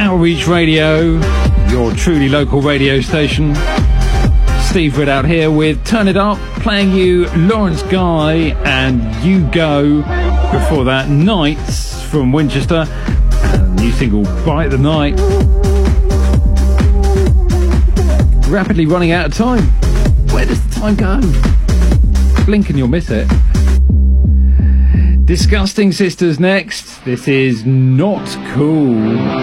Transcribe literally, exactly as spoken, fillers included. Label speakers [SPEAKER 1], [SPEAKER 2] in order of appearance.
[SPEAKER 1] Outreach Radio, your truly local radio station. Steve Ridout here with Turn It Up, playing you Lawrence Guy and You Go. Before that, Nights from Winchester, and the new single Bite the Night. Rapidly running out of time. Where does the time go? Blink and you'll miss it. Disgusting Sisters next. This is Not Cool.